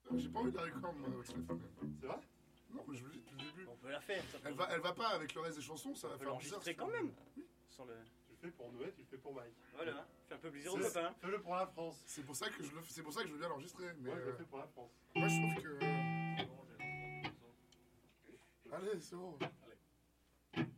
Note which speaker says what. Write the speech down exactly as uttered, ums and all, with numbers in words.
Speaker 1: J'ai pas envie de la record, moi, avec la femelle.
Speaker 2: C'est vrai?
Speaker 1: Non, mais je vous le dis depuis le début.
Speaker 3: On peut la faire. Ça peut...
Speaker 1: Elle va, elle va pas avec le reste des chansons, ça va
Speaker 3: on peut
Speaker 1: faire bizarre.
Speaker 3: l'enregistrer quand même.
Speaker 1: Oui.
Speaker 3: Sans le...
Speaker 2: Tu le fais pour Noël, tu le fais pour Mike.
Speaker 3: Voilà, fais un peu plaisir aux
Speaker 2: C'est-
Speaker 3: copains.
Speaker 2: Fais-le pour la France.
Speaker 1: C'est pour ça que je le, c'est pour ça que je veux bien l'enregistrer. Mais
Speaker 2: Moi, je le
Speaker 1: euh,
Speaker 2: fais pour la France.
Speaker 1: moi, je trouve que.
Speaker 4: C'est bon, j'ai la réponse.
Speaker 1: Allez, c'est bon.